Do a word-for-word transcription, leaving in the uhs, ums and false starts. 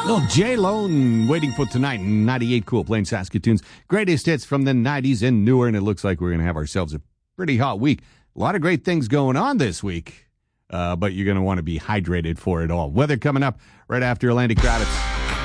Little J Lone waiting for tonight. ninety-eight Cool, playing Saskatoon's greatest hits from the nineties and newer. And it looks like we're going to have ourselves a pretty hot week. A lot of great things going on this week, uh, but you're going to want to be hydrated for it all. Weather coming up right after Alandy Kravitz.